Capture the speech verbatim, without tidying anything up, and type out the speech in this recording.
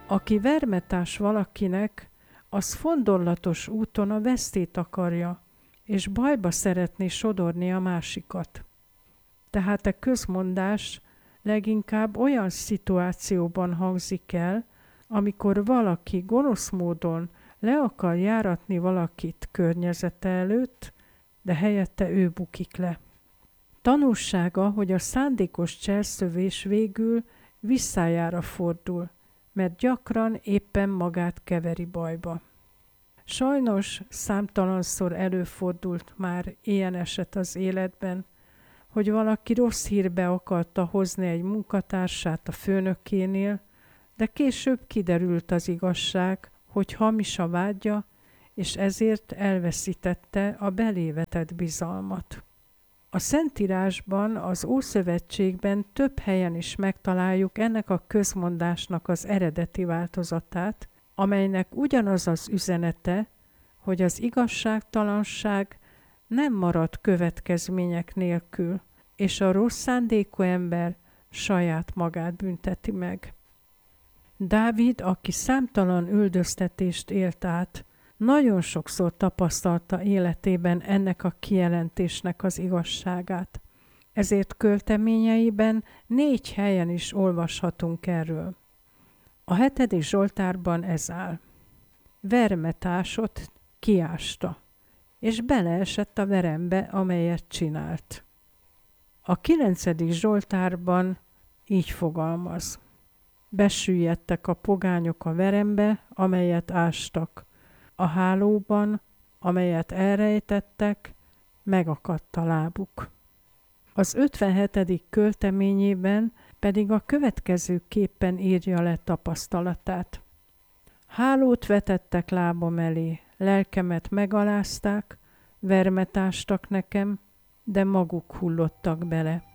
Aki vermetás valakinek, az fondorlatos úton a vesztét akarja, és bajba szeretné sodorni a másikat. Tehát a közmondás leginkább olyan szituációban hangzik el, amikor valaki gonosz módon le akar járatni valakit környezete előtt, de helyette ő bukik le. Tanulsága, hogy a szándékos cselszövés végül visszájára fordul, mert gyakran éppen magát keveri bajba. Sajnos számtalanszor előfordult már ilyen eset az életben, hogy valaki rossz hírbe akarta hozni egy munkatársát a főnökénél, de később kiderült az igazság, hogy hamis a vádja, és ezért elveszítette a belévetett bizalmat. A Szentírásban, az Ószövetségben több helyen is megtaláljuk ennek a közmondásnak az eredeti változatát, amelynek ugyanaz az üzenete, hogy az igazságtalanság nem marad következmények nélkül, és a rossz szándékú ember saját magát bünteti meg. Dávid, aki számtalan üldöztetést élt át, nagyon sokszor tapasztalta életében ennek a kijelentésnek az igazságát. Ezért költeményeiben négy helyen is olvashatunk erről. A hetedik Zsoltárban ez áll. Vermetásot kiásta, és beleesett a verembe, amelyet csinált. A kilencedik Zsoltárban így fogalmaz. Besüllyedtek a pogányok a verembe, amelyet ástak. A hálóban, amelyet elrejtettek, megakadt a lábuk. Az ötvenhetedik költeményében pedig a következőképpen írja le tapasztalatát. Hálót vetettek lábam elé, lelkemet megalázták, vermet ástak nekem, de maguk hullottak bele.